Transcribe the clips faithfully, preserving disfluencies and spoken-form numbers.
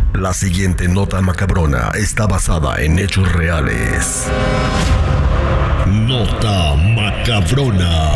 La siguiente nota macabrona está basada en hechos reales. Nota macabrona.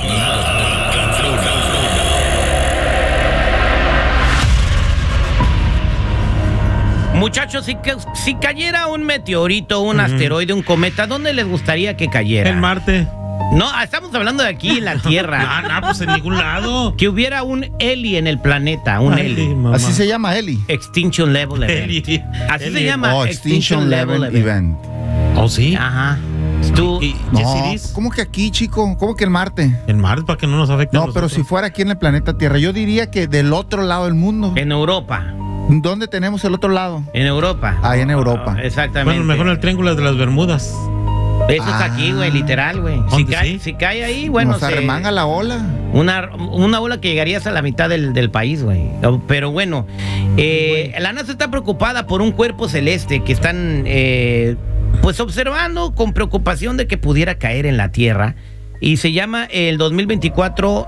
Muchachos, si, si cayera un meteorito, un uh-huh. asteroide, un cometa, ¿dónde les gustaría que cayera? En Marte. No, estamos hablando de aquí, en la Tierra. No, no, pues en ningún lado. Que hubiera un Eli en el planeta, un Ay, Eli. Mamá. Así se llama Eli. Extinction Level Event. Eli. Así Eli. se llama. Oh, Extinction, Extinction Level, Level Event. Event. ¿Oh, sí? Ajá. ¿Tú? ¿Y, no, ¿cómo que aquí, chico? ¿Cómo que el Marte? El Marte, para que no nos afecte. No, pero si fuera aquí en el planeta Tierra, yo diría que del otro lado del mundo. En Europa. ¿Dónde tenemos el otro lado? En Europa. Ahí en Europa. Oh, exactamente. Bueno, mejor el Triángulo de las Bermudas. Eso ah. es aquí, güey, literal, güey. Si cae, sí? si cae ahí, bueno, Nos arremanga la ola. Una, una ola que llegaría hasta la mitad del, del país, güey. Pero bueno, eh, la NASA está preocupada por un cuerpo celeste que están, eh, pues, observando con preocupación de que pudiera caer en la Tierra. Y se llama el dos mil veinticuatro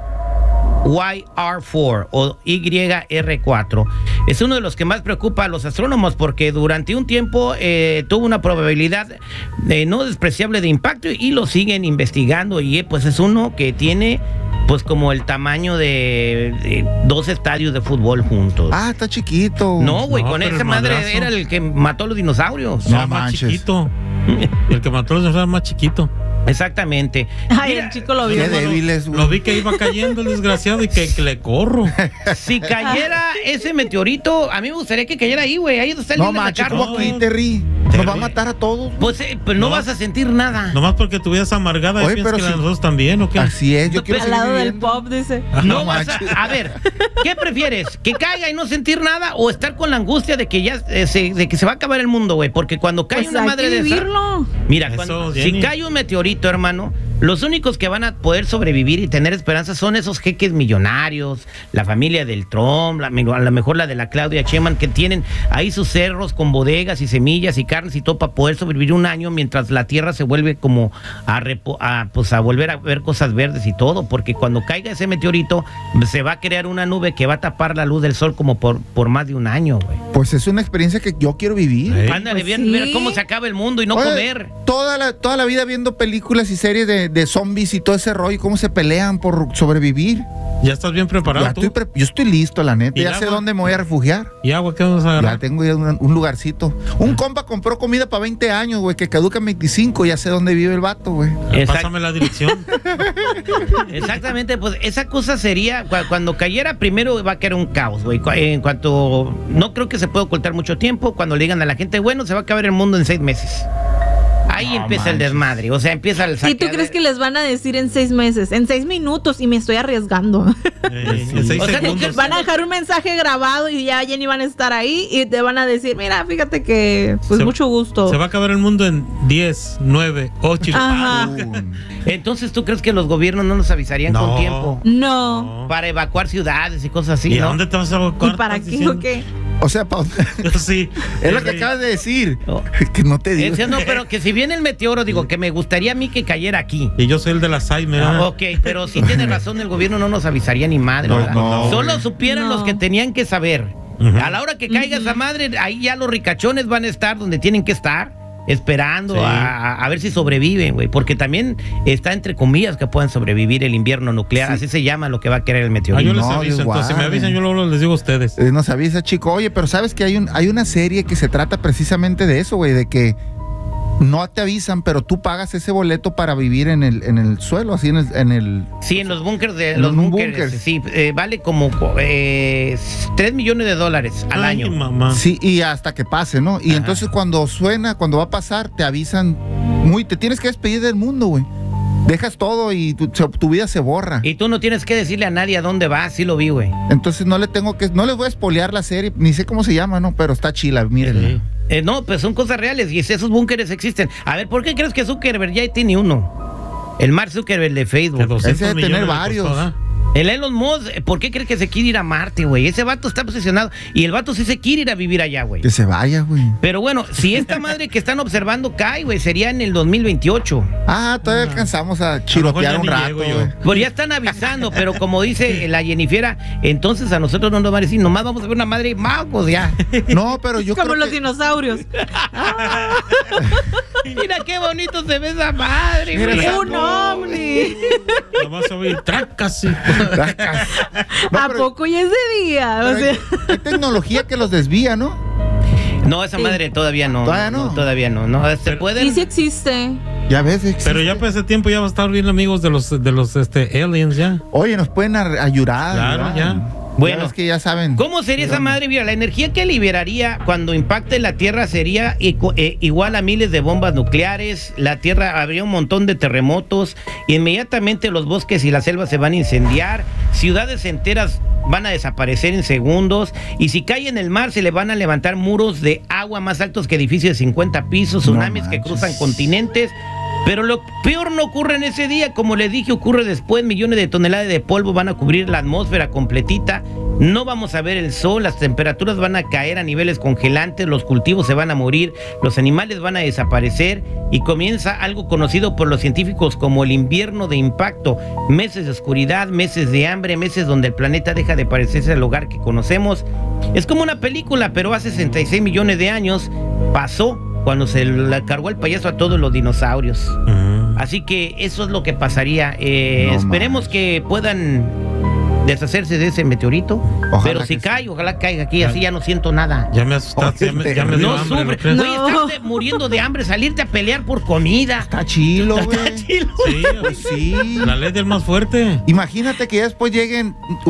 Y R cuatro o Y R cuatro. Es uno de los que más preocupa a los astrónomos porque durante un tiempo eh, tuvo una probabilidad eh, no despreciable de impacto y lo siguen investigando y eh, pues es uno que tiene pues como el tamaño de, de dos estadios de fútbol juntos. Ah, está chiquito. No, güey, no, con esa madre madrazo. Era el que mató a los dinosaurios. No, era más chiquito. El que mató a los dinosaurios era más chiquito. Exactamente. Ay, Mira, el chico lo vio. Qué débiles, lo vi que iba cayendo el desgraciado y que, que le corro. Si cayera ese meteorito, a mí me gustaría que cayera ahí, güey. Ahí está el No, de la macho, carne. ¿cómo aquí, Terry? Nos va a matar a todos. Pues, eh, pero no, no vas a sentir nada. Nomás porque tu vida es amargada. Oye, ¿Y piensas pero que si, nosotros también o qué? Así es, yo no, quiero al lado del pop, dice. No, no vas a, a ver, ¿qué prefieres? ¿Que caiga y no sentir nada o estar con la angustia de que ya eh, se, de que se va a acabar el mundo, güey? Porque cuando cae pues una madre de vivirlo. Esa, mira, cuando, si cae un meteorito, hermano, los únicos que van a poder sobrevivir y tener esperanza son esos jeques millonarios, la familia del Trump, la, a lo mejor la de la Claudia Sheinbaum, que tienen ahí sus cerros con bodegas y semillas y carnes y todo para poder sobrevivir un año mientras la tierra se vuelve como a, repo, a, pues a volver a ver cosas verdes y todo, porque cuando caiga ese meteorito se va a crear una nube que va a tapar la luz del sol como por, por más de un año, güey. Pues es una experiencia que yo quiero vivir. ¿Eh? Ándale, pues sí. ver cómo se acaba el mundo y no Oye, comer. Toda la, toda la vida viendo películas y series de, de zombies y todo ese rollo, cómo se pelean por sobrevivir. ¿Ya estás bien preparado ya tú? Estoy pre yo estoy listo, la neta. Ya agua? sé dónde me voy a refugiar. ¿Y agua qué vamos a agarrar? Ya tengo ya un, un lugarcito. Un compa compró comida para veinte años, güey, que caduca en veinticinco. Ya sé dónde vive el vato, güey. Pásame la dirección. Exactamente, pues esa cosa sería, cuando cayera primero va a caer un caos, güey. En cuanto, no creo que se pueda ocultar mucho tiempo, cuando le digan a la gente, bueno, se va a acabar el mundo en seis meses. Ahí no, empieza manches. el desmadre, o sea, empieza el saqueo. ¿Y tú crees que les van a decir en seis meses? En seis minutos y me estoy arriesgando. Eh, en seis o sea, segundos. Van a dejar un mensaje grabado y ya Jenny van a estar ahí y te van a decir, mira, fíjate que, pues se, mucho gusto. Se va a acabar el mundo en diez, nueve, ocho. Ajá. Entonces, ¿tú crees que los gobiernos no nos avisarían no, con tiempo? No. Para evacuar ciudades y cosas así, ¿Y ¿no? a dónde te vas a evacuar? ¿Y para qué o qué? O sea, pa sí, es lo que acabas de decir. Oh. Que no te digo. Ese no, pero que si viene el meteoro, digo, que me gustaría a mí que cayera aquí. Y yo soy el de la Alzheimer. Ah, ok, pero sí tiene razón, el gobierno no nos avisaría ni madre. No, no, Solo supieran no. los que tenían que saber. Uh-huh. A la hora que caiga uh-huh. esa madre, ahí ya los ricachones van a estar donde tienen que estar. Esperando sí. a, a ver si sobreviven, güey. Porque también está entre comillas que puedan sobrevivir el invierno nuclear. Sí. Así se llama lo que va a querer el meteorito. Ah, yo les no, aviso. Entonces, si me avisan, yo luego les digo a ustedes. Eh, nos avisa, chico. Oye, pero sabes que hay, un, hay una serie que se trata precisamente de eso, güey. De que no te avisan, pero tú pagas ese boleto para vivir en el, en el suelo, así en el, en el... Sí, en los búnkers de los búnkers. Sí, eh, vale como eh, tres millones de dólares al Ay, año. Mamá. Sí, y hasta que pase, ¿no? Y Ajá. entonces cuando suena, cuando va a pasar, te avisan muy, te tienes que despedir del mundo, güey. Dejas todo y tu, tu vida se borra. Y tú no tienes que decirle a nadie a dónde vas, sí lo vi, güey. Entonces no le tengo que, no les voy a espolear la serie, ni sé cómo se llama, ¿no? Pero está chila, mírenla. Sí. Eh, no, pues son cosas reales y esos búnkeres existen. A ver, ¿por qué crees que Zuckerberg ya tiene uno? El Mark Zuckerberg de Facebook. Ese debe tener varios. Costó, El Elon Musk, ¿por qué cree que se quiere ir a Marte, güey? Ese vato está obsesionado. Y el vato sí se quiere ir a vivir allá, güey. Que se vaya, güey. Pero bueno, si esta madre que están observando cae, güey, sería en el dos mil veintiocho. Ah, todavía alcanzamos a chirotear ya un ni rato, llego yo. güey. Pues ya están avisando, pero como dice la Jennifera, entonces a nosotros no nos van a decir, nomás vamos a ver una madre magos ya. No, pero yo Como creo los que... dinosaurios. Mira qué bonito se ve esa madre, Mira güey. esa- Un ovni. Lo vas a oír, tracas. y- No, ¿A pero- poco ya es de día? O pero sea, hay, hay tecnología que los desvía, ¿no? No, esa madre todavía no. ¿Todavía no? todavía no. No, se Pero- pueden. sí, sí existe. Ya ves, existe. Pero ya para ese tiempo ya va a estar bien amigos de los de los este aliens ya. Oye, nos pueden ar- ayudar. Claro, ayudar. ya. Bueno. Ya ves que ya saben. ¿Cómo sería esa madre? Mira, la energía que liberaría cuando impacte la Tierra sería icu- eh, igual a miles de bombas nucleares. La Tierra habría un montón de terremotos. Inmediatamente los bosques y las selvas se van a incendiar. Ciudades enteras van a desaparecer en segundos. Y si cae en el mar, se le van a levantar muros de agua más altos que edificios de cincuenta pisos, No tsunamis que manches. cruzan continentes. Pero lo peor no ocurre en ese día, como les dije, ocurre después. Millones de toneladas de polvo van a cubrir la atmósfera completita. No vamos a ver el sol, las temperaturas van a caer a niveles congelantes, los cultivos se van a morir, los animales van a desaparecer y comienza algo conocido por los científicos como el invierno de impacto. Meses de oscuridad, meses de hambre, meses donde el planeta deja de parecerse al hogar que conocemos. Es como una película, pero hace sesenta y seis millones de años pasó cuando se le cargó el payaso a todos los dinosaurios. Ujú. Así que eso es lo que pasaría. Eh, No esperemos manches. que puedan deshacerse de ese meteorito. Ojalá pero si que cae, ojalá caiga aquí, así ya no siento nada. Ya me asustaste, ya me, ya me dio No hambre, sufre. ¿no crees? Güey, No. estás muriendo de hambre, salirte a pelear por comida. Está chilo, güey. Sí, Pues sí. la ley del más fuerte. Imagínate que ya después lleguen